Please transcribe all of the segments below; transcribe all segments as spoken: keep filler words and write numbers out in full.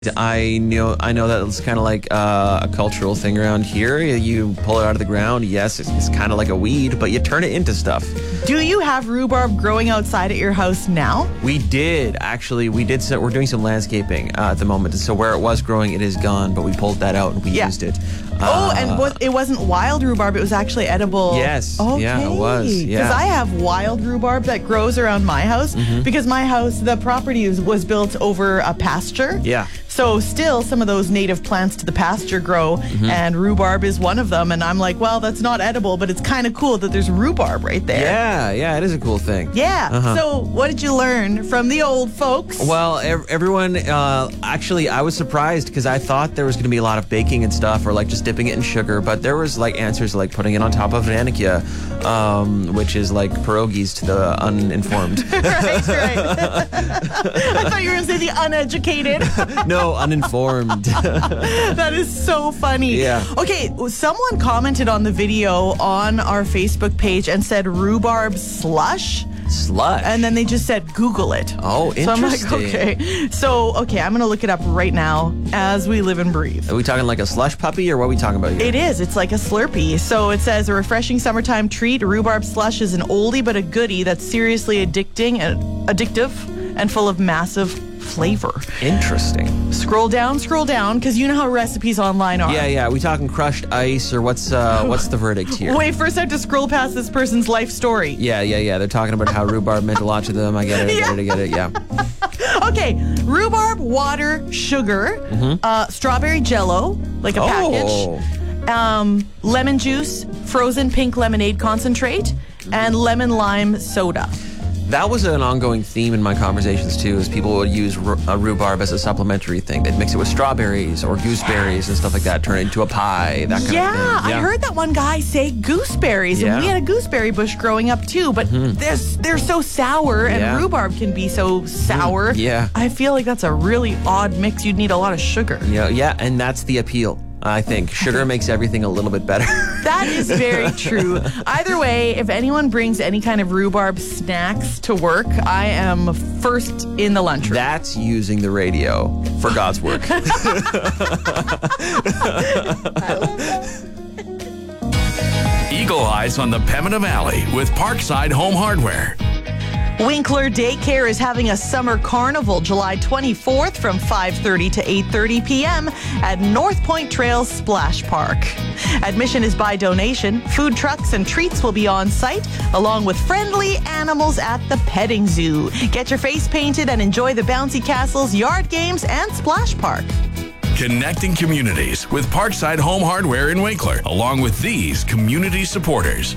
I know I know that it's kind of like uh, a cultural thing around here. You pull it out of the ground. Yes, it's, it's kind of like a weed, but you turn it into stuff. Do you have rhubarb growing outside at your house now? We did, actually. We did. So we're doing some landscaping uh, at the moment. So where it was growing, it is gone, but we pulled that out and we Yeah. used it. Oh, Uh, and was, it wasn't wild rhubarb. It was actually edible. Yes. Okay. Yeah, it was. Yeah. Because I have wild rhubarb that grows around my house Mm-hmm. because my house, the property was, was built over a pasture. Yeah. So still some of those native plants to the pasture grow, Mm-hmm. and rhubarb is one of them. And I'm like, well, that's not edible, but it's kind of cool that there's rhubarb right there. Yeah, yeah, it is a cool thing. Yeah. Uh-huh. So what did you learn from the old folks? Well, ev- everyone, uh, actually, I was surprised because I thought there was going to be a lot of baking and stuff, or like just dipping it in sugar, but there was like answers like putting it on top of ranickia, um, which is like pierogies to the uninformed. right, right. I thought you were going to say the uneducated. No, uninformed. That is so funny. Yeah. Okay, someone commented on the video on our Facebook page and said rhubarb slush. Slush. And then they just said, Google it. Oh, So I'm like, interesting. okay. So, okay, I'm going to look it up right now as we live and breathe. Are we talking like a slush puppy, or what are we talking about here? It is. It's like a Slurpee. So it says a refreshing summertime treat. Rhubarb slush is an oldie but a goodie that's seriously addicting and addictive and full of massive flavor. Interesting. Scroll down, scroll down, because you know how recipes online are. Yeah, yeah. Are we talking crushed ice, or what's uh, what's the verdict here? Wait, first I have to scroll past this person's life story. Yeah, yeah, yeah. They're talking about how rhubarb meant a lot to them. I get it, I get it, I get it, yeah. Okay, rhubarb, water, sugar, uh, strawberry jello, like a Oh. package, um, lemon juice, frozen pink lemonade concentrate, and lemon lime soda. That was an ongoing theme in my conversations too, is people would use ru- a rhubarb as a supplementary thing. They'd mix it with strawberries or gooseberries and stuff like that, turn it into a pie, that kind Yeah, of thing. I heard that one guy say gooseberries, Yeah. and we had a gooseberry bush growing up too, but they're, they're so sour, and Yeah. rhubarb can be so sour. yeah. I feel like that's a really odd mix. You'd need a lot of sugar. Yeah, yeah, and that's the appeal, I think. Sugar makes everything a little bit better. That is very true. Either way, if anyone brings any kind of rhubarb snacks to work, I am first in the lunchroom. That's using the radio for God's work. Eagle Eyes on the Pembina Valley with Parkside Home Hardware. Winkler Daycare is having a summer carnival July twenty-fourth from five thirty to eight thirty p.m. at North Point Trails Splash Park. Admission is by donation. Food trucks and treats will be on site, along with friendly animals at the petting zoo. Get your face painted and enjoy the bouncy castles, yard games, and splash park. Connecting communities with Parkside Home Hardware in Winkler, along with these community supporters.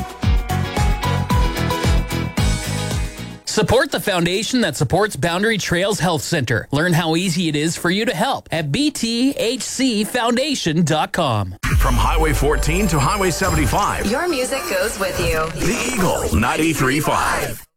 Support the foundation that supports Boundary Trails Health Center. Learn how easy it is for you to help at b t h c foundation dot com. From Highway fourteen to Highway seventy-five, Your music goes with you. The Eagle ninety-three point five.